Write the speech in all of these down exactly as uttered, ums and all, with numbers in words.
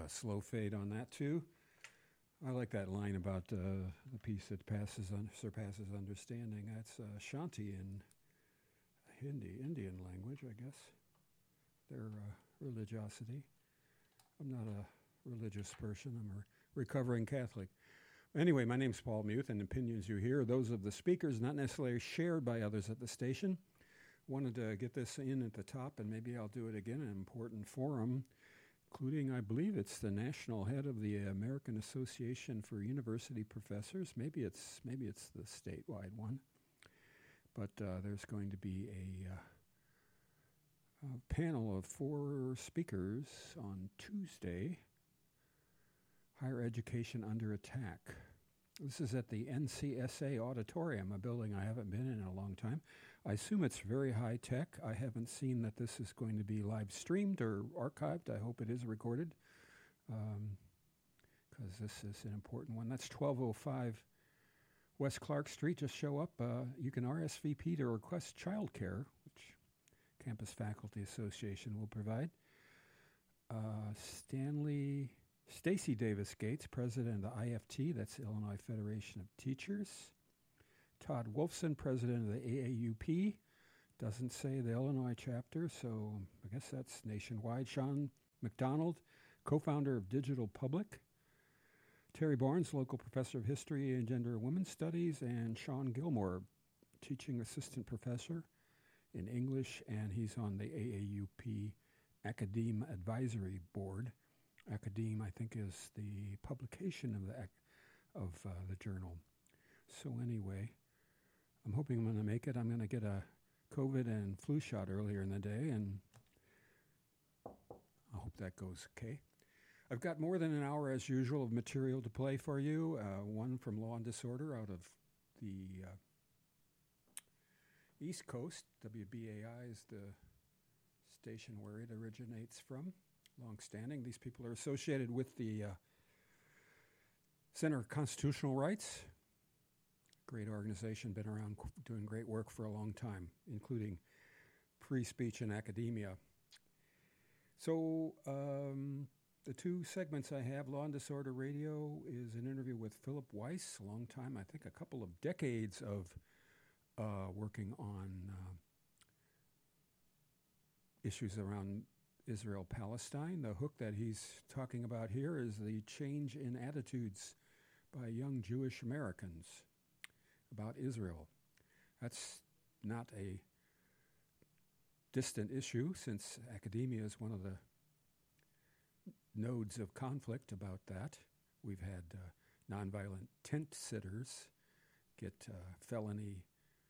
slow fade on that too. I like that line about uh, the peace that passes un- surpasses understanding. That's uh, Shanti in Hindi, Indian language, I guess. Their uh, religiosity. I'm not a religious person. I'm a recovering Catholic. Anyway, my name's Paul Muth, and opinions you hear are those of the speakers, not necessarily shared by others at the station. Wanted to get this in at the top, and maybe I'll do it again, an important forum, including, I believe it's the national head of the American Association for University Professors. Maybe it's maybe it's the statewide one. But uh, there's going to be a, uh, a panel of four speakers on Tuesday, Higher Education Under Attack. This is at the N C S A Auditorium, a building I haven't been in in a long time. I assume it's very high tech. I haven't seen that this is going to be live streamed or archived. I hope it is recorded, because um, this is an important one. That's twelve oh five West Clark Street. Just show up. Uh, you can R S V P to request childcare, which Campus Faculty Association will provide. Uh, Stanley... Stacy Davis Gates, president of the I F T, that's Illinois Federation of Teachers. Todd Wolfson, president of the A A U P, doesn't say the Illinois chapter, so I guess that's nationwide. Sean McDonald, co-founder of Digital Public. Terry Barnes, local professor of history and gender and women's studies. And Sean Gilmore, teaching assistant professor in English, and he's on the A A U P Academe Advisory Board. Academe, I think, is the publication of the of uh, the journal. So anyway, I'm hoping I'm going to make it. I'm going to get a COVID and flu shot earlier in the day, and I hope that goes okay. I've got more than an hour, as usual, of material to play for you. Uh, one from Law and Disorder out of the uh, East Coast. W B A I is the station where it originates from. Long-standing. These people are associated with the uh, Center of Constitutional Rights. Great organization, been around qu- doing great work for a long time, including free speech and academia. So um, the two segments I have, Law and Disorder Radio, is an interview with Philip Weiss, a long time, I think a couple of decades of uh, working on uh, issues around Israel-Palestine. The hook that he's talking about here is the change in attitudes by young Jewish Americans about Israel. That's not a distant issue, since academia is one of the nodes of conflict about that. We've had uh, nonviolent tent sitters get uh, felony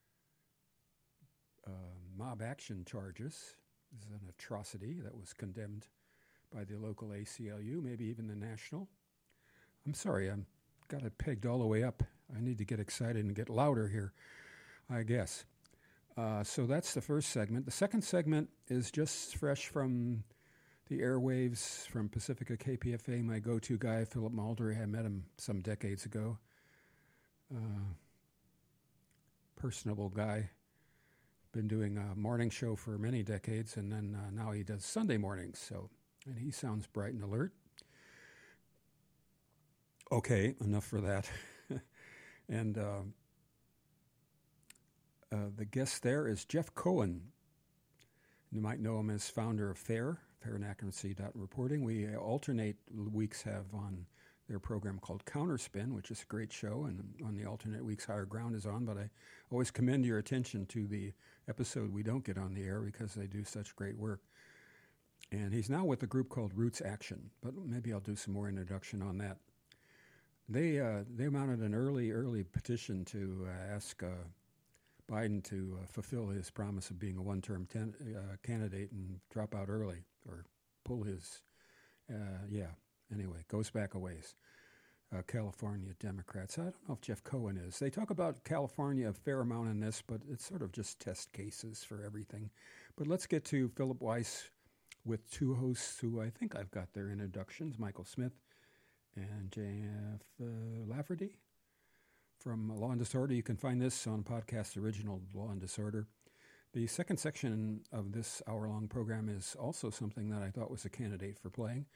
uh, mob action charges. This is an atrocity that was condemned by the local A C L U, maybe even the national. I'm sorry, I've got it pegged all the way up. I need to get excited and get louder here, I guess. Uh, so that's the first segment. The second segment is just fresh from the airwaves from Pacifica K P F A, my go-to guy, Philip Muldery. I met him some decades ago. Uh, personable guy. Been doing a morning show for many decades, and then uh, now he does Sunday mornings. So, and he sounds bright and alert. Okay, enough for that. and uh, uh, the guest there is Jeff Cohen. You might know him as founder of FAIR, Fair and Accuracy Reporting. We uh, alternate weeks have on their program called Counterspin, which is a great show, and on the alternate weeks, Higher Ground is on, but I always commend your attention to the episode we don't get on the air because they do such great work. And he's now with a group called Roots Action, but maybe I'll do some more introduction on that. They uh, they mounted an early, early petition to uh, ask uh, Biden to uh, fulfill his promise of being a one-term ten, uh, candidate and drop out early, or pull his, uh, yeah, anyway, goes back a ways. Uh, California Democrats. I don't know if Jeff Cohen is. They talk about California a fair amount in this, but it's sort of just test cases for everything. But let's get to Philip Weiss with two hosts who I think I've got their introductions, Michael Smith and Jeff uh, Lafferty from Law and Disorder. You can find this on podcast original Law and Disorder. The second section of this hour-long program is also something that I thought was a candidate for playing.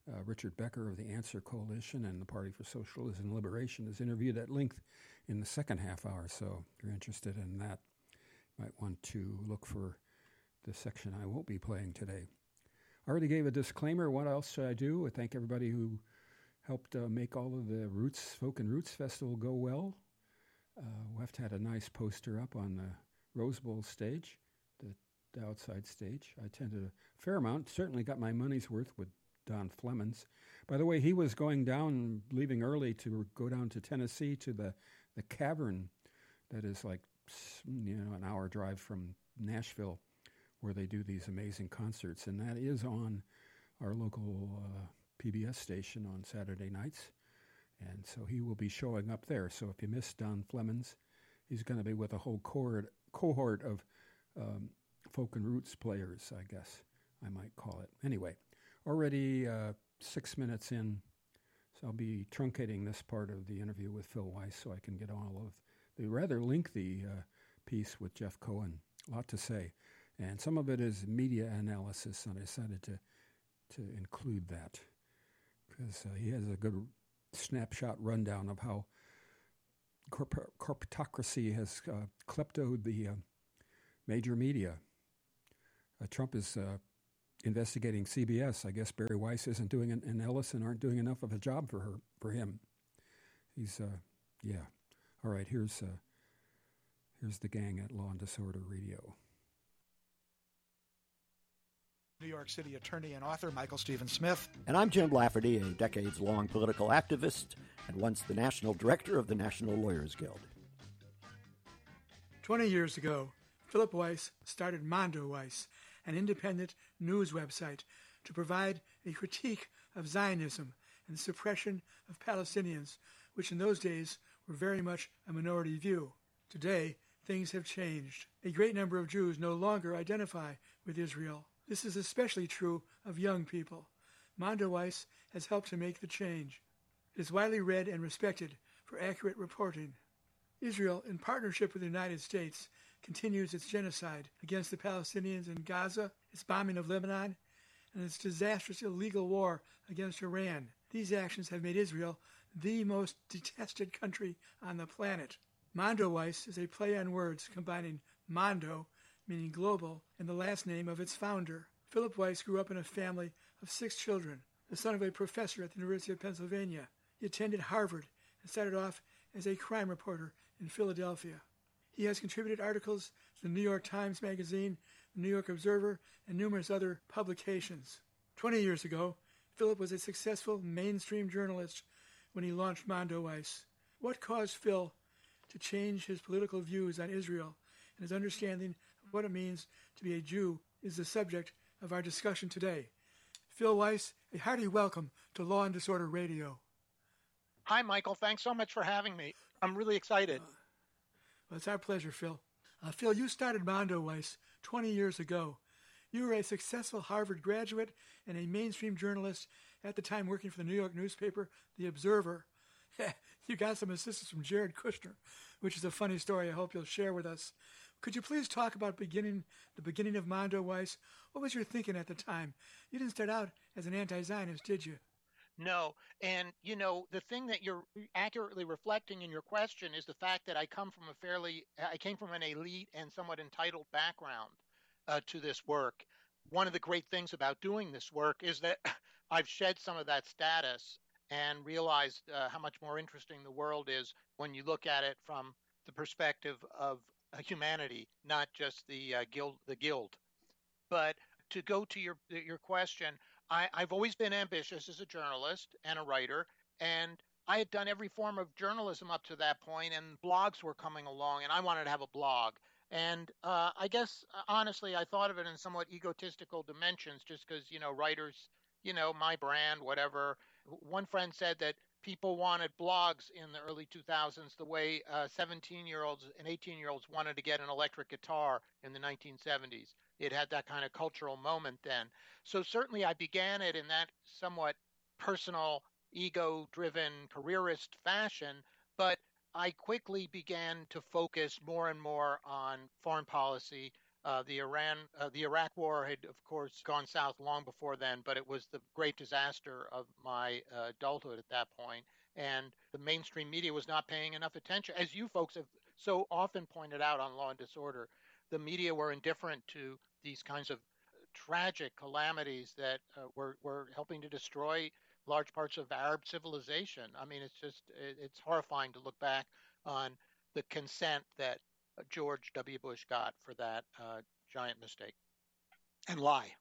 Uh, Richard Becker of the Answer Coalition and the Party for Socialism and Liberation is interviewed at length in the second half hour. So if you're interested in that, you might want to look for the section I won't be playing today. I already gave a disclaimer. What else should I do? I thank everybody who helped uh, make all of the Roots, Folk and Roots Festival go well. Uh, we've had a nice poster up on the Rose Bowl stage, the, the outside stage. I attended a fair amount, certainly got my money's worth with Don Flemons. By the way, he was going down, leaving early to go down to Tennessee to the, the Cavern that is like, you know, an hour drive from Nashville, where they do these amazing concerts. And that is on our local uh, P B S station on Saturday nights. And so he will be showing up there. So if you missed Don Flemons, he's going to be with a whole cohort, cohort of um, folk and roots players, I guess I might call it. Anyway, already uh, six minutes in, so I'll be truncating this part of the interview with Phil Weiss so I can get all of the rather lengthy uh, piece with Jeff Cohen. A lot to say. And some of it is media analysis, and I decided to, to include that because uh, he has a good snapshot rundown of how corp- corporatocracy has uh, kleptoed the uh, major media. Uh, Trump is uh, investigating C B S. I guess Barry Weiss isn't doing it, and Ellison aren't doing enough of a job for her for him. He's uh, yeah. All right, here's uh, here's the gang at Law and Disorder Radio. New York City attorney and author Michael Stephen Smith. And I'm Jim Lafferty, a decades-long political activist and once the national director of the National Lawyers Guild. Twenty years ago, Philip Weiss started Mondo Weiss, an independent news website, to provide a critique of Zionism and the suppression of Palestinians, which in those days were very much a minority view. Today, things have changed. A great number of Jews no longer identify with Israel. This is especially true of young people. Mondo Weiss has helped to make the change. It is widely read and respected for accurate reporting. Israel, in partnership with the United States, continues its genocide against the Palestinians in Gaza, its bombing of Lebanon, and its disastrous illegal war against Iran. These actions have made Israel the most detested country on the planet. Mondo Weiss is a play on words combining Mondo, meaning global, and the last name of its founder. Philip Weiss grew up in a family of six children, the son of a professor at the University of Pennsylvania. He attended Harvard and started off as a crime reporter in Philadelphia. He has contributed articles to the New York Times Magazine, the New York Observer, and numerous other publications. Twenty years ago, Philip was a successful mainstream journalist when he launched Mondo Weiss. What caused Phil to change his political views on Israel and his understanding of what it means to be a Jew is the subject of our discussion today. Phil Weiss, a hearty welcome to Law and Disorder Radio. Hi, Michael. Thanks so much for having me. I'm really excited. Uh, well, it's our pleasure, Phil. Uh, Phil, you started Mondo Weiss twenty years ago. You were a successful Harvard graduate and a mainstream journalist, at the time working for the New York newspaper, The Observer. You got some assistance from Jared Kushner, which is a funny story I hope you'll share with us. Could you please talk about beginning the beginning of Mondo Weiss? What was your thinking at the time? You didn't start out as an anti-Zionist, did you? No. And, you know, the thing that you're accurately reflecting in your question is the fact that I come from a fairly, I came from an elite and somewhat entitled background uh, to this work. One of the great things about doing this work is that I've shed some of that status and realized uh, how much more interesting the world is when you look at it from the perspective of uh, humanity, not just the uh, guild, the guild. But to go to your your question, I, I've always been ambitious as a journalist and a writer, and I had done every form of journalism up to that point, and blogs were coming along, and I wanted to have a blog. And uh, I guess, honestly, I thought of it in somewhat egotistical dimensions, just because, you know, writers, you know, my brand, whatever. One friend said that people wanted blogs in the early two thousands the way uh, seventeen-year-olds and eighteen-year-olds wanted to get an electric guitar in the nineteen seventies. It had that kind of cultural moment then. So certainly I began it in that somewhat personal, ego-driven, careerist fashion, but I quickly began to focus more and more on foreign policy, Uh, the Iran, uh, the Iraq War had, of course, gone south long before then, but it was the great disaster of my uh, adulthood at that point, and the mainstream media was not paying enough attention, as you folks have so often pointed out on Law and Disorder. The media were indifferent to these kinds of tragic calamities that uh, were were helping to destroy large parts of Arab civilization. I mean, it's just it, it's horrifying to look back on the consent that George W. Bush got for that uh, giant mistake and lie.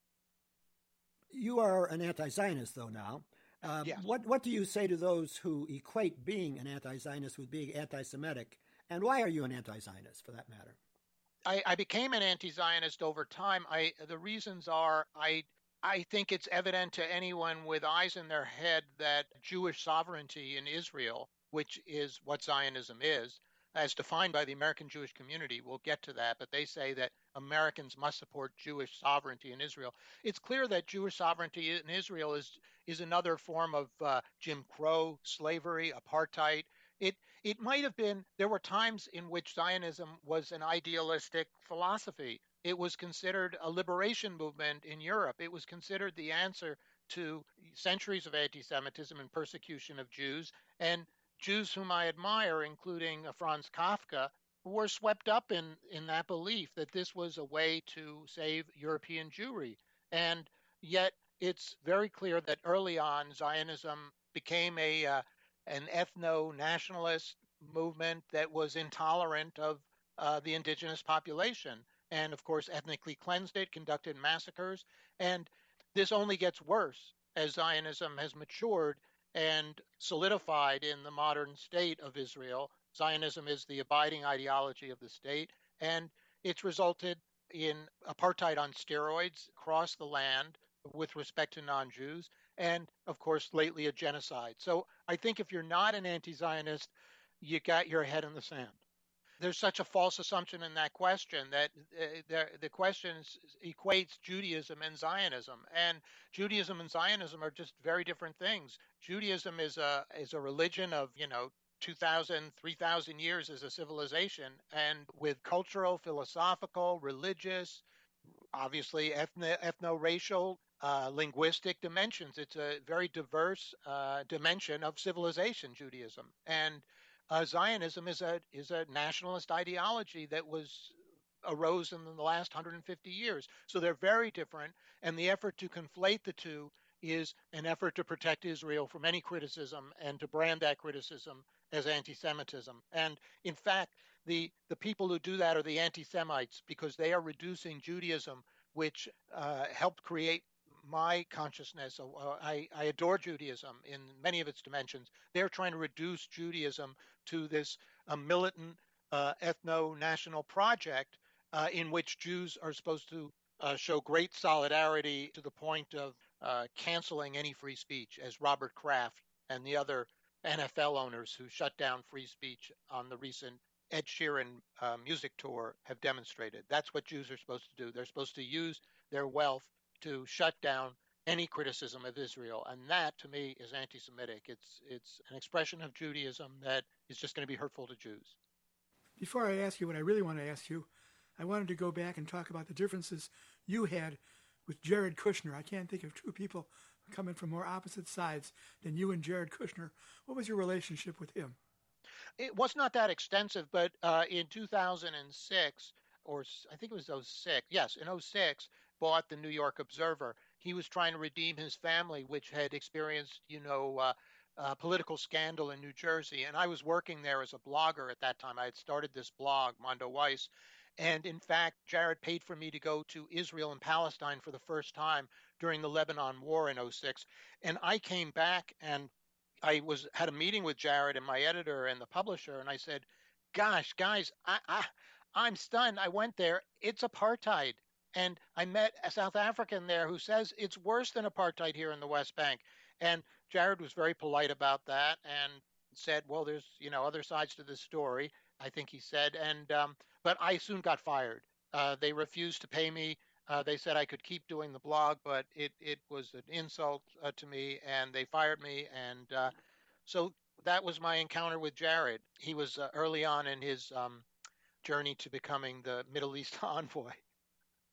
You are an anti-Zionist, though, now. Um, yes. What what do you say to those who equate being an anti-Zionist with being anti-Semitic? And why are you an anti-Zionist, for that matter? I, I became an anti-Zionist over time. I the reasons are I I think it's evident to anyone with eyes in their head that Jewish sovereignty in Israel, which is what Zionism is, as defined by the American Jewish community, we'll get to that, but they say that Americans must support Jewish sovereignty in Israel. It's clear that Jewish sovereignty in Israel is is another form of uh, Jim Crow, slavery, apartheid. It it might have been, there were times in which Zionism was an idealistic philosophy. It was considered a liberation movement in Europe. It was considered the answer to centuries of anti-Semitism and persecution of Jews. And Jews whom I admire, including Franz Kafka, were swept up in, in that belief that this was a way to save European Jewry. And yet it's very clear that early on Zionism became a uh, an ethno-nationalist movement that was intolerant of uh, the indigenous population. And of course, ethnically cleansed it, conducted massacres. And this only gets worse as Zionism has matured and solidified in the modern state of Israel. Zionism is the abiding ideology of the state, and it's resulted in apartheid on steroids across the land with respect to non-Jews, and of course, lately a genocide. So I think if you're not an anti-Zionist, you got your head in the sand. There's such a false assumption in that question that uh, the, the question equates Judaism and Zionism, and Judaism and Zionism are just very different things. Judaism is a is a religion of, you know, two thousand, three thousand years as a civilization, and with cultural, philosophical, religious, obviously ethno, ethno-racial, uh, linguistic dimensions. It's a very diverse uh, dimension of civilization, Judaism. And uh, Zionism is a is a nationalist ideology that was arose in the last one hundred fifty years. So they're very different. And the effort to conflate the two is an effort to protect Israel from any criticism and to brand that criticism as anti-Semitism. And in fact, the, the people who do that are the anti-Semites, because they are reducing Judaism, which uh, helped create my consciousness. Uh, I, I adore Judaism in many of its dimensions. They're trying to reduce Judaism to this uh, militant uh, ethno-national project uh, in which Jews are supposed to uh, show great solidarity to the point of uh, canceling any free speech, as Robert Kraft and the other N F L owners who shut down free speech on the recent Ed Sheeran uh, music tour have demonstrated. That's what Jews are supposed to do. They're supposed to use their wealth to shut down any criticism of Israel. And that, to me, is anti-Semitic. It's, it's an expression of Judaism that is just going to be hurtful to Jews. Before I ask you what I really want to ask you, I wanted to go back and talk about the differences you had with Jared Kushner. I can't think of two people coming from more opposite sides than you and Jared Kushner. What was your relationship with him? It was not that extensive, but uh, in two thousand six, or I think it was oh six, yes, in oh six, bought the New York Observer. He was trying to redeem his family, which had experienced, you know, uh, uh, political scandal in New Jersey. And I was working there as a blogger at that time. I had started this blog, Mondo Weiss. And in fact, Jared paid for me to go to Israel and Palestine for the first time during the Lebanon War in oh six. And I came back and I was had a meeting with Jared and my editor and the publisher, and I said, gosh, guys, I, I, I'm stunned. I went there. It's apartheid. And I met a South African there who says it's worse than apartheid here in the West Bank. And Jared was very polite about that and said, well, there's, you know, other sides to this story, I think he said. And um, but I soon got fired. Uh, they refused to pay me. Uh, they said I could keep doing the blog, but it, it was an insult uh, to me, and they fired me. And uh, so that was my encounter with Jared. He was uh, early on in his um, journey to becoming the Middle East envoy.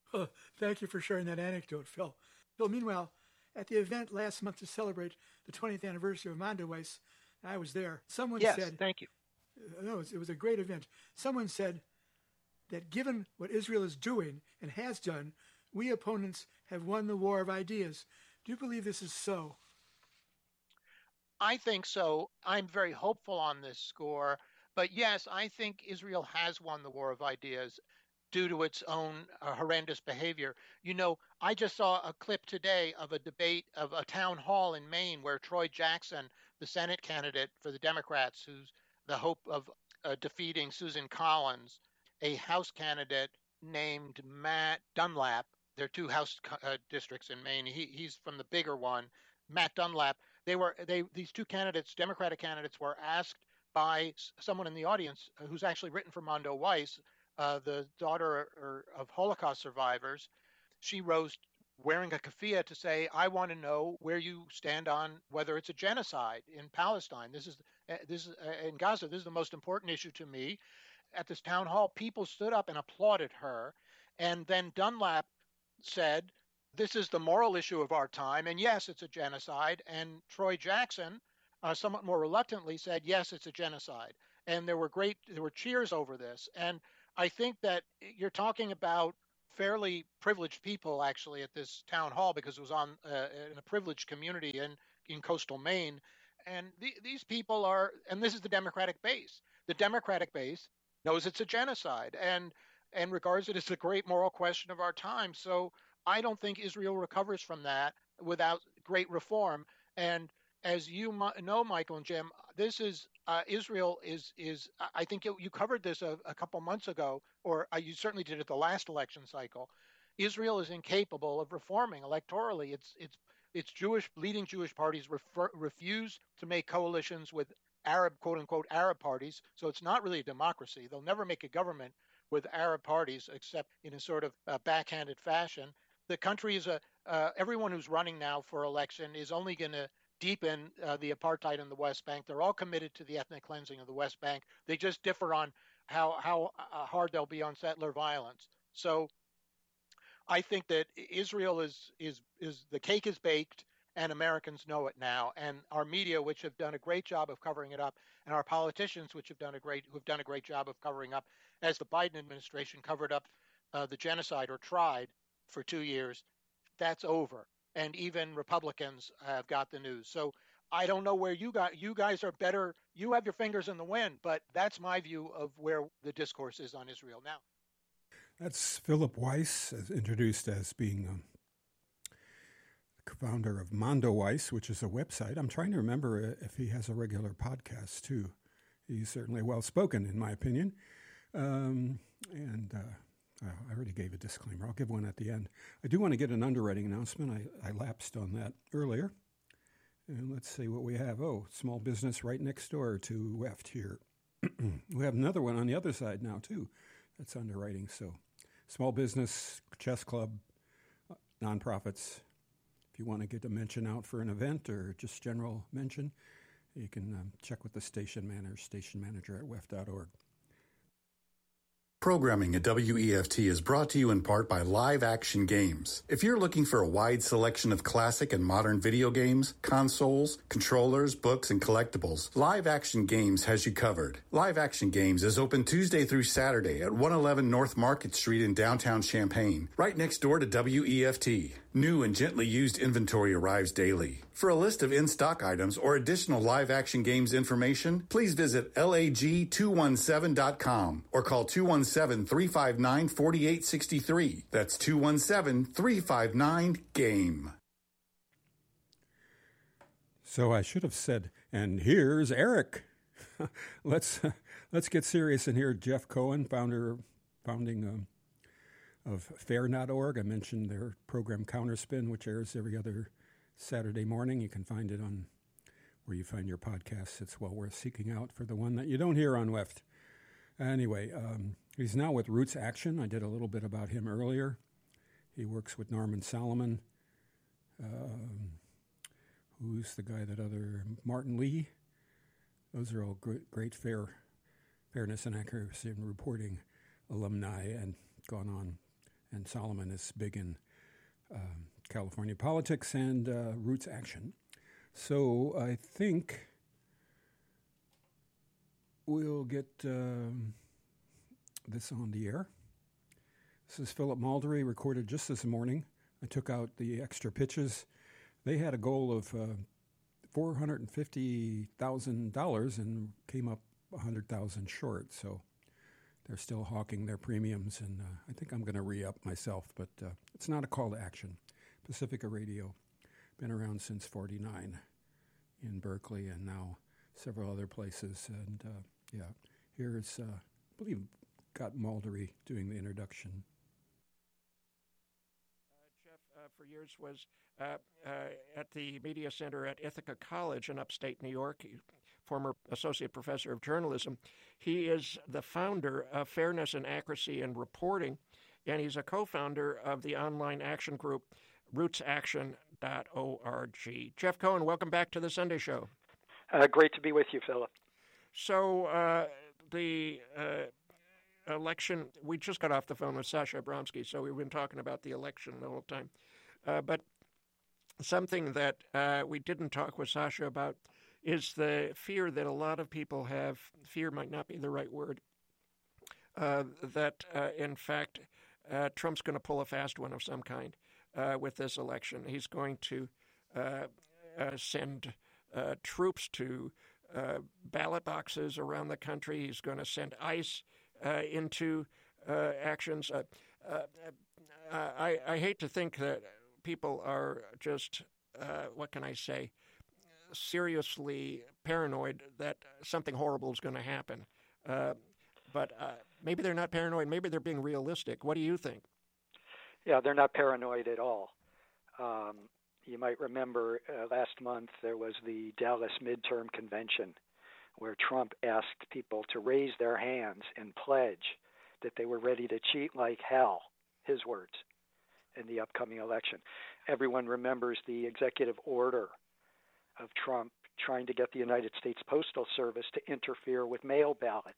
Oh, thank you for sharing that anecdote, Phil. Phil, meanwhile, at the event last month to celebrate the twentieth anniversary of Mondoweiss, I was there. Someone yes, said... thank you. Uh, no, it was, it was a great event. Someone said that given what Israel is doing and has done, we opponents have won the war of ideas. Do you believe this is so? I think so. I'm very hopeful on this score. But yes, I think Israel has won the war of ideas due to its own uh, horrendous behavior. You know, I just saw a clip today of a debate of a town hall in Maine where Troy Jackson, the Senate candidate for the Democrats, who's the hope of uh, defeating Susan Collins, a House candidate named Matt Dunlap. There are two House uh, districts in Maine. He, he's from the bigger one, Matt Dunlap. They were they these two candidates, Democratic candidates, were asked by someone in the audience who's actually written for Mondoweiss, uh, the daughter of Holocaust survivors. She rose wearing a keffiyeh to say, I want to know where you stand on whether it's a genocide in Palestine. This is, this is uh, in Gaza. This is the most important issue to me. At this town hall, people stood up and applauded her. And then Dunlap said, this is the moral issue of our time. And yes, it's a genocide. And Troy Jackson, uh, somewhat more reluctantly, said, yes, it's a genocide. And there were great, there were cheers over this. And I think that you're talking about fairly privileged people actually at this town hall, because it was on uh, in a privileged community in, in coastal Maine. And the, these people are, and this is the Democratic base. The Democratic base knows it's a genocide and, and regards it as a great moral question of our time. So I don't think Israel recovers from that without great reform. And as you know, Michael and Jim, this is uh, Israel is is I think you, you covered this a, a couple months ago, or uh, you certainly did at the last election cycle. Israel is incapable of reforming electorally. It's it's it's Jewish leading Jewish parties refer, refuse to make coalitions with Arab quote unquote Arab parties. So it's not really a democracy. They'll never make a government with Arab parties except in a sort of uh, backhanded fashion. The country is a uh, everyone who's running now for election is only going to deepen uh, the apartheid in the West Bank. They're all committed to the ethnic cleansing of the West Bank. They just differ on how how uh, hard they'll be on settler violence. So I think that Israel is is is the cake is baked, and Americans know it now. And our media, which have done a great job of covering it up, and our politicians, which have done a great who've done a great job of covering up, as the Biden administration covered up uh, the genocide or tried for two years, that's over. And even Republicans have got the news. So I don't know where you got, you guys are better. You have your fingers in the wind, but that's my view of where the discourse is on Israel now. That's Philip Weiss, introduced as being um, co-founder of Mondoweiss, which is a website. I'm trying to remember if he has a regular podcast too. He's certainly well-spoken, in my opinion. Um, and uh, I already gave a disclaimer. I'll give one at the end. I do want to get an underwriting announcement. I, I lapsed on that earlier. And let's see what we have. Oh, small business right next door to W E F T here. We have another one on the other side now, too. That's underwriting. So small business, chess club, nonprofits. If you want to get a mention out for an event or just general mention, you can um, check with the station manager, station manager at W E F dot org. Programming at W E F T is brought to you in part by Live Action Games. If you're looking for a wide selection of classic and modern video games, consoles, controllers, books, and collectibles, Live Action Games has you covered. Live Action Games is open Tuesday through Saturday at one eleven North Market Street in downtown Champaign, right next door to W E F T. New and gently used inventory arrives daily. For a list of in-stock items or additional Live Action Games information, please visit lag two one seven dot com or call two one seven, three five nine, four eight six three. That's two one seven, three five nine, GAME. So I should have said, and here's Eric. let's let's get serious in here. Jeff Cohen, founder, founding um, of fair dot org. I mentioned their program Counterspin, which airs every other Saturday morning. You can find it on where you find your podcasts. It's well worth seeking out for the one that you don't hear on W E F T. Anyway, um, he's now with Roots Action. I did a little bit about him earlier. He works with Norman Solomon. Um, who's the guy that other, Martin Lee? Those are all great, great fair, fairness and accuracy in reporting alumni and gone on And Solomon is big in um, California politics and uh, Roots Action. So I think we'll get um, this on the air. This is Philip Maldery, recorded just this morning. I took out the extra pitches. They had a goal of uh, four hundred fifty thousand dollars and came up one hundred thousand dollars short. So they're still hawking their premiums, and uh, I think I'm going to re-up myself, but uh, it's not a call to action. Pacifica Radio, been around since forty-nine in Berkeley and now several other places. And uh, yeah, here's, uh, I believe, got Maldery doing the introduction. Uh, Jeff, uh, for years, was uh, uh, at the Media Center at Ithaca College in upstate New York, former associate professor of journalism. He is the founder of Fairness and Accuracy in Reporting, and he's a co-founder of the online action group roots action dot org. Jeff Cohen, welcome back to the Sunday Show. Uh, great to be with you, Philip. So uh, the uh, election, we just got off the phone with Sasha Abramsky, so we've been talking about the election the whole time. Uh, but something that uh, we didn't talk with Sasha about is the fear that a lot of people have, fear might not be the right word, uh, that uh, in fact uh, Trump's going to pull a fast one of some kind uh, with this election. He's going to uh, uh, send uh, troops to uh, ballot boxes around the country. He's going to send ICE uh, into uh, actions. Uh, uh, I, I hate to think that people are just, uh, what can I say, seriously paranoid that something horrible is going to happen. Uh, but uh, maybe they're not paranoid. Maybe they're being realistic. What do you think? Yeah, they're not paranoid at all. Um, you might remember uh, last month there was the Dallas midterm convention where Trump asked people to raise their hands and pledge that they were ready to cheat like hell, his words, in the upcoming election. Everyone remembers the executive order of Trump trying to get the United States Postal Service to interfere with mail ballots.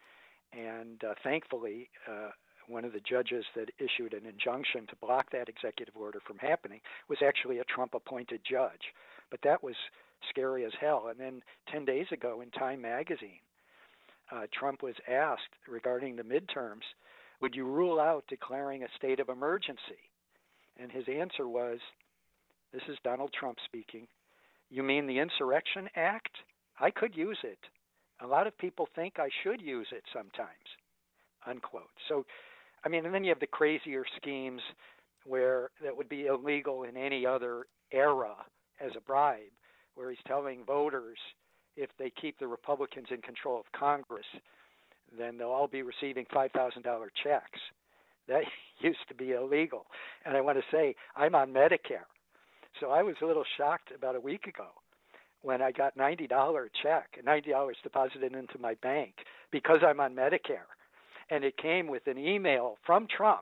And uh, thankfully, uh, one of the judges that issued an injunction to block that executive order from happening was actually a Trump-appointed judge. But that was scary as hell. And then ten days ago in Time magazine, uh, Trump was asked regarding the midterms, would you rule out declaring a state of emergency? And his answer was, this is Donald Trump speaking, you mean the Insurrection Act? I could use it. A lot of people think I should use it sometimes, unquote. So, I mean, and then you have the crazier schemes where that would be illegal in any other era as a bribe, where he's telling voters if they keep the Republicans in control of Congress, then they'll all be receiving five thousand dollars checks. That used to be illegal. And I want to say, I'm on Medicare. So I was a little shocked about a week ago when I got ninety dollars check, ninety dollars deposited into my bank because I'm on Medicare. And it came with an email from Trump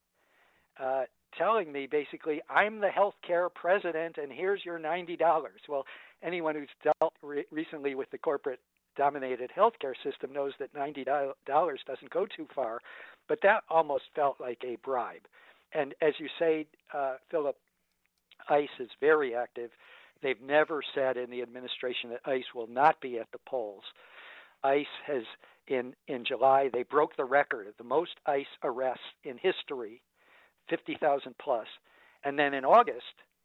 uh, telling me basically, I'm the healthcare president and here's your ninety dollars. Well, anyone who's dealt re- recently with the corporate-dominated healthcare system knows that ninety dollars doesn't go too far, but that almost felt like a bribe. And as you say, uh, Philip, ICE is very active. They've never said in the administration that ICE will not be at the polls. ICE has, in, in July, they broke the record of the most ICE arrests in history, fifty thousand plus. And then in August,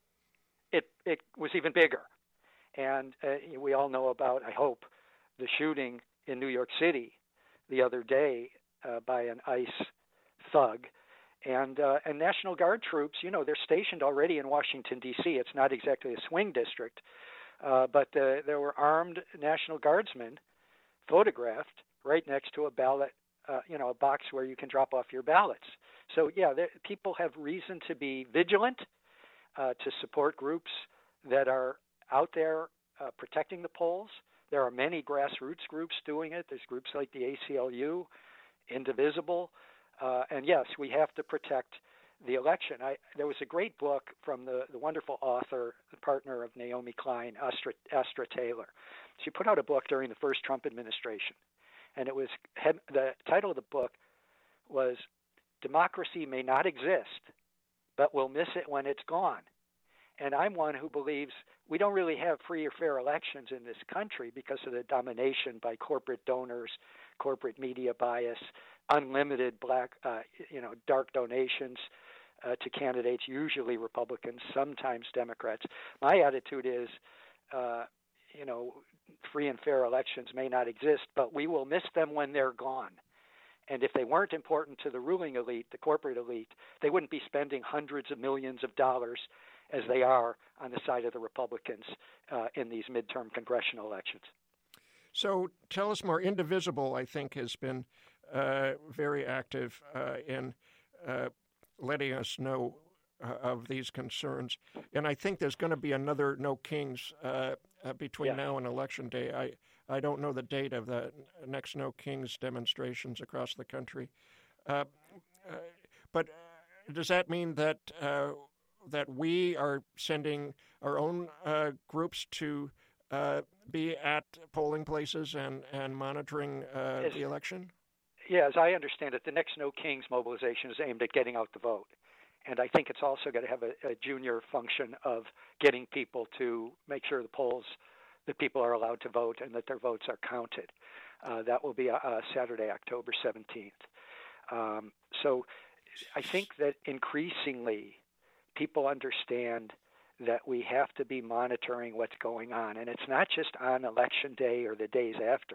it, it was even bigger. And uh, we all know about, I hope, the shooting in New York City the other day uh, by an ICE thug. And uh, and National Guard troops, you know, they're stationed already in Washington, D C. It's not exactly a swing district, uh, but uh, there were armed National Guardsmen photographed right next to a ballot, uh, you know, a box where you can drop off your ballots. So, yeah, there, people have reason to be vigilant, uh, to support groups that are out there uh, protecting the polls. There are many grassroots groups doing it. There's groups like the A C L U, Indivisible. Uh, and yes, we have to protect the election. I, there was a great book from the, the wonderful author, the partner of Naomi Klein, Astra, Astra Taylor. She put out a book during the first Trump administration, and it was the title of the book was democracy may not exist, but we'll miss it when it's gone. And I'm one who believes we don't really have free or fair elections in this country because of the domination by corporate donors, corporate media bias, unlimited black, uh, you know, dark donations uh, to candidates, usually Republicans, sometimes Democrats. My attitude is, uh, you know, free and fair elections may not exist, but we will miss them when they're gone. And if they weren't important to the ruling elite, the corporate elite, they wouldn't be spending hundreds of millions of dollars as they are on the side of the Republicans uh, in these midterm congressional elections. So tell us more. Indivisible, I think, has been uh, very active uh, in uh, letting us know uh, of these concerns. And I think there's going to be another No Kings uh, uh, between yes. now and Election Day. I, I don't know the date of the next No Kings demonstrations across the country. Uh, uh, but does that mean that uh, that we are sending our own uh, groups to uh, be at polling places and, and monitoring uh, as, the election? Yeah, as I understand it, the next No Kings mobilization is aimed at getting out the vote. And I think it's also going to have a, a junior function of getting people to make sure the polls, that people are allowed to vote and that their votes are counted. Uh, that will be uh, Saturday, October seventeenth. Um, so I think that increasingly people understand that we have to be monitoring what's going on. And it's not just on Election Day or the days after.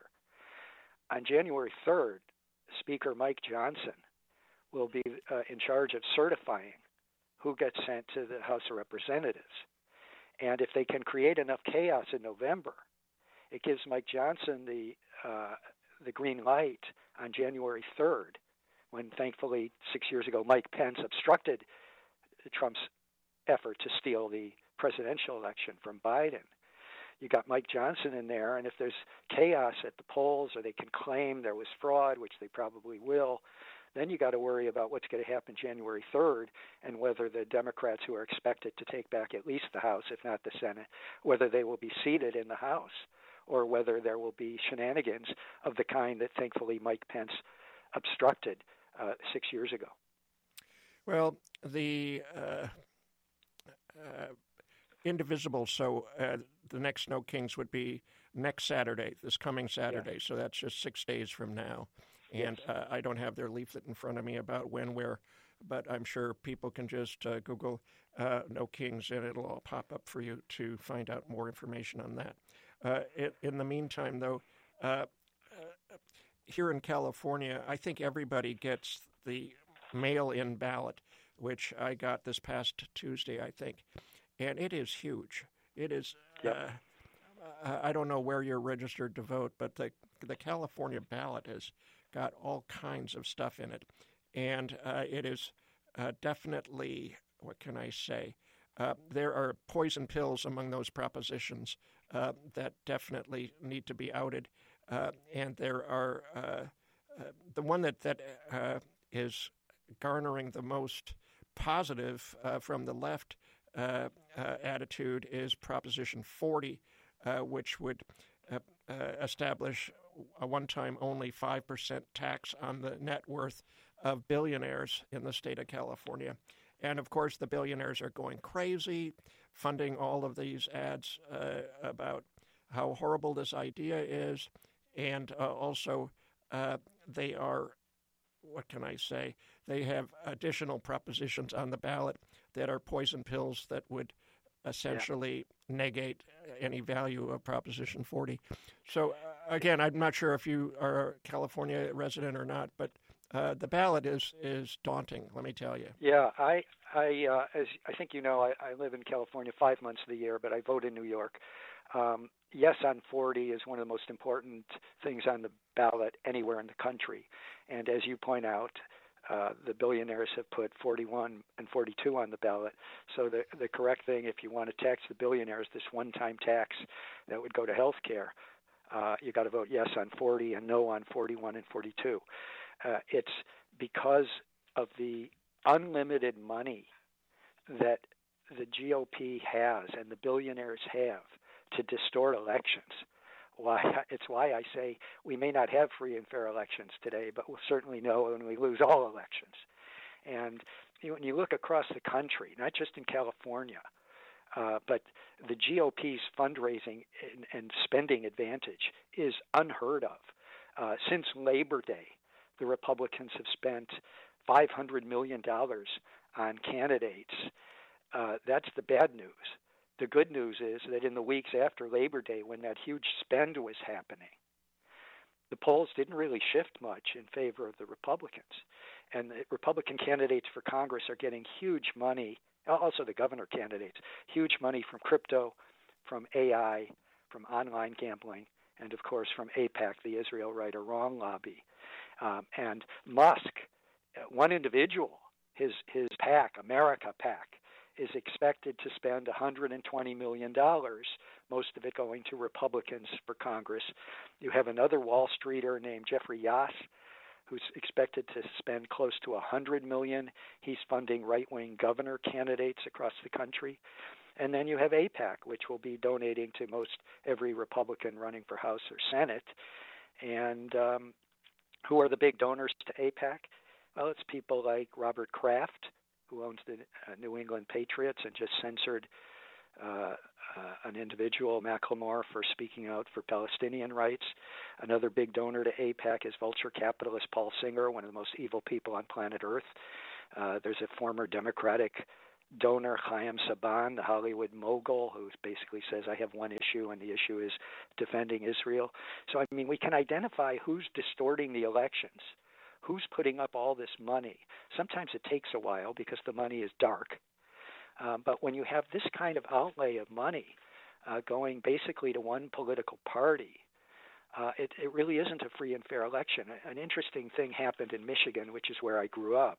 On January third, Speaker Mike Johnson will be uh, in charge of certifying who gets sent to the House of Representatives. And if they can create enough chaos in November, it gives Mike Johnson the uh, the green light on January third, when thankfully six years ago Mike Pence obstructed Trump's effort to steal the presidential election from Biden. You got Mike Johnson in there, and if there's chaos at the polls or they can claim there was fraud, which they probably will, then you got to worry about what's going to happen January third and whether the Democrats who are expected to take back at least the House, if not the Senate, whether they will be seated in the House or whether there will be shenanigans of the kind that thankfully Mike Pence obstructed uh, six years ago. Well, the uh, uh, indivisible, so uh, the next No Kings would be next Saturday, this coming Saturday, yeah. So that's just six days from now. And yes. uh, I don't have their leaflet in front of me about when, where, but I'm sure people can just uh, Google uh, No Kings and it'll all pop up for you to find out more information on that. Uh, it, in the meantime, though, uh, uh, here in California, I think everybody gets the mail-in ballot, which I got this past Tuesday, I think, and it is huge. It is. Yep. Uh, I don't know where you're registered to vote, but the the California ballot has got all kinds of stuff in it, and uh, it is uh, definitely. What can I say? Uh, there are poison pills among those propositions uh, that definitely need to be outed, uh, and there are uh, uh, the one that that uh, is garnering the most positive uh, from the left uh, uh, attitude is Proposition forty, uh, which would uh, uh, establish a one-time only five percent tax on the net worth of billionaires in the state of California. And, of course, the billionaires are going crazy, funding all of these ads uh, about how horrible this idea is. And uh, also uh, they are, what can I say, they have additional propositions on the ballot that are poison pills that would essentially yeah. negate any value of Proposition forty. So, uh, again, I'm not sure if you are a California resident or not, but uh, the ballot is, is daunting, let me tell you. Yeah, I, I, uh, as I think you know, I, I live in California five months of the year, but I vote in New York. Um, yes on forty is one of the most important things on the ballot anywhere in the country. And as you point out, uh, the billionaires have put forty-one and forty-two on the ballot. So the the correct thing, if you want to tax the billionaires, this one-time tax that would go to health care, uh, you got to vote yes on forty and no on forty-one and forty-two. Uh, it's because of the unlimited money that the G O P has and the billionaires have to distort elections. Why it's why I say we may not have free and fair elections today, but we'll certainly know when we lose all elections. And you know, when you look across the country, not just in California, uh, but the G O P's fundraising and, and spending advantage is unheard of. Uh, since Labor Day, the Republicans have spent five hundred million dollars on candidates. Uh, that's the bad news. The good news is that in the weeks after Labor Day, when that huge spend was happening, the polls didn't really shift much in favor of the Republicans. And the Republican candidates for Congress are getting huge money, also the governor candidates, huge money from crypto, from A I, from online gambling, and of course from AIPAC, the Israel Right or Wrong lobby. Um, and Musk, one individual, his his PAC, America PAC, is expected to spend one hundred twenty million dollars, most of it going to Republicans for Congress. You have another Wall Streeter named Jeffrey Yass, who's expected to spend close to one hundred million dollars. He's funding right-wing governor candidates across the country. And then you have AIPAC, which will be donating to most every Republican running for House or Senate. And um, who are the big donors to AIPAC? Well, it's people like Robert Kraft, who owns the uh, New England Patriots and just censored uh, uh, an individual, Macklemore, for speaking out for Palestinian rights. Another big donor to AIPAC is vulture capitalist Paul Singer, one of the most evil people on planet Earth. Uh, there's a former Democratic donor, Chaim Saban, the Hollywood mogul, who basically says, I have one issue, and the issue is defending Israel. So, I mean, we can identify who's distorting the elections, who's putting up all this money. Sometimes it takes a while because the money is dark. Um, but when you have this kind of outlay of money uh, going basically to one political party, uh, it, it really isn't a free and fair election. An interesting thing happened in Michigan, which is where I grew up.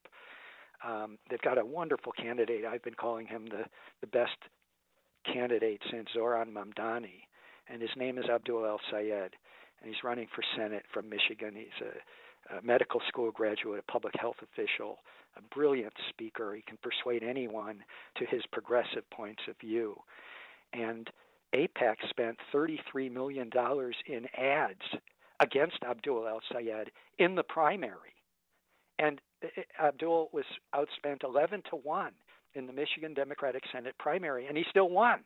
Um, they've got a wonderful candidate. I've been calling him the, the best candidate since Zoran Mamdani, and his name is Abdul El-Sayed, and he's running for Senate from Michigan. He's a, a medical school graduate, a public health official, a brilliant speaker. He can persuade anyone to his progressive points of view. And AIPAC spent thirty-three million dollars in ads against Abdul El-Sayed in the primary. And Abdul was outspent eleven to one in the Michigan Democratic Senate primary, and he still won.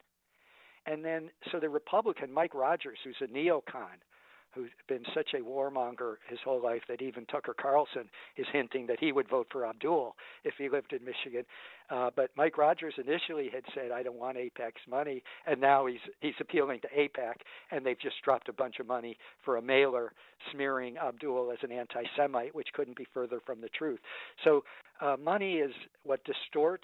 And then, so the Republican, Mike Rogers, who's a neocon, who's been such a warmonger his whole life that even Tucker Carlson is hinting that he would vote for Abdul if he lived in Michigan. Uh, but Mike Rogers initially had said, I don't want AIPAC's money, and now he's he's appealing to AIPAC, and they've just dropped a bunch of money for a mailer smearing Abdul as an anti-Semite, which couldn't be further from the truth. So uh, money is what distorts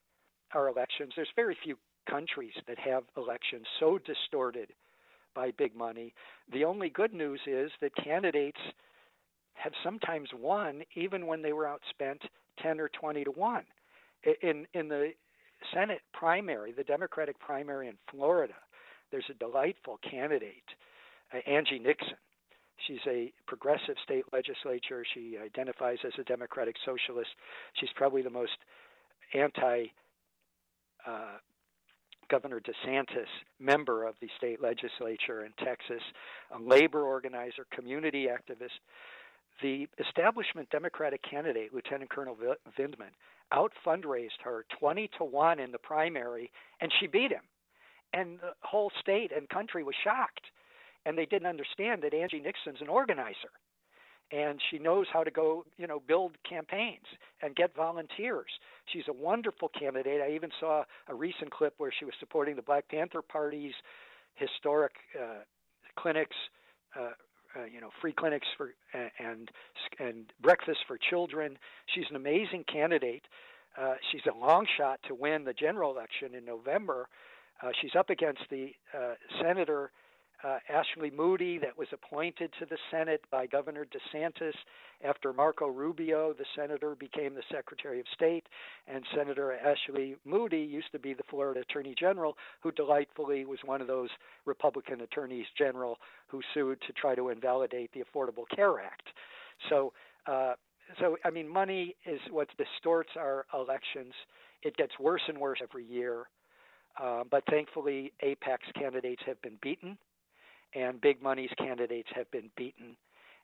our elections. There's very few countries that have elections so distorted by big money. The only good news is that candidates have sometimes won even when they were outspent ten or twenty to one. In in the Senate primary, the Democratic primary in Florida, there's a delightful candidate, uh, Angie Nixon. She's a progressive state legislature. She identifies as a democratic socialist. She's probably the most anti uh, Governor DeSantis, member of the state legislature in Texas, a labor organizer, community activist. The establishment Democratic candidate, Lieutenant Colonel Vindman, out-fundraised her twenty to one in the primary, and she beat him. And the whole state and country was shocked. And they didn't understand that Angie Nixon's an organizer. And she knows how to go, you know, build campaigns and get volunteers. She's a wonderful candidate. I even saw a recent clip where she was supporting the Black Panther Party's historic uh, clinics, uh, uh, you know, free clinics for and and breakfast for children. She's an amazing candidate. Uh, she's a long shot to win the general election in November. Uh, she's up against the uh, Senator Uh, Ashley Moody, that was appointed to the Senate by Governor DeSantis after Marco Rubio, the senator, became the Secretary of State. And Senator Ashley Moody used to be the Florida Attorney General, who delightfully was one of those Republican attorneys general who sued to try to invalidate the Affordable Care Act. So, uh, so I mean, money is what distorts our elections. It gets worse and worse every year. Uh, but thankfully, AIPAC's candidates have been beaten, and big money's candidates have been beaten.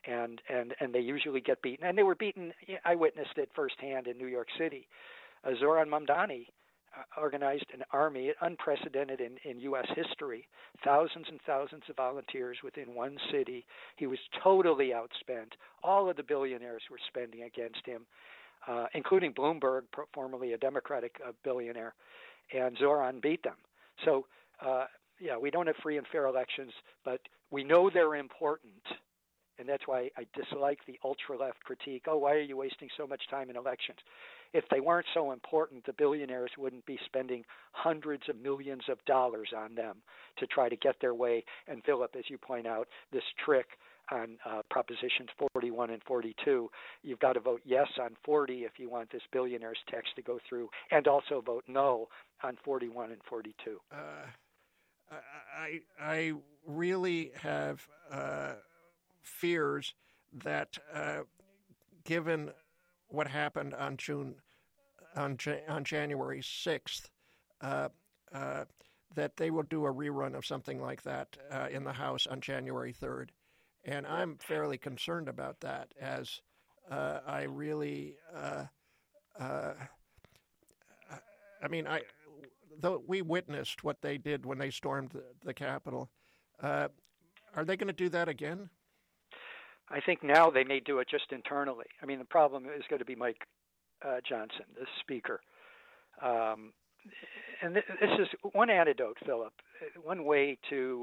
and and and they usually get beaten. And they were beaten. I witnessed it firsthand in New York City. Uh, Zoran Mamdani uh, organized an army, unprecedented in, in U S history, thousands and thousands of volunteers within one city. He was totally outspent. All of the billionaires were spending against him, uh, including Bloomberg, formerly a Democratic uh, billionaire, and Zoran beat them. So, uh, yeah, we don't have free and fair elections, but we know they're important. And that's why I dislike the ultra-left critique. Oh, why are you wasting so much time in elections? If they weren't so important, the billionaires wouldn't be spending hundreds of millions of dollars on them to try to get their way. And Philip, as you point out, this trick on uh, Propositions forty-one and forty-two, you've got to vote yes on forty if you want this billionaire's tax to go through, and also vote no on forty-one and forty-two. Uh, I, I really have uh, fears that uh, given what happened on June on on January sixth, uh, uh, that they will do a rerun of something like that uh, in the House on January third, and I'm fairly concerned about that, as uh, I really, uh, uh, I mean, I though we witnessed what they did when they stormed the, the Capitol. Uh, are they going to do that again? I think now they may do it just internally. I mean, the problem is going to be Mike uh, Johnson, the Speaker. Um, and th- this is one antidote, Philip, one way to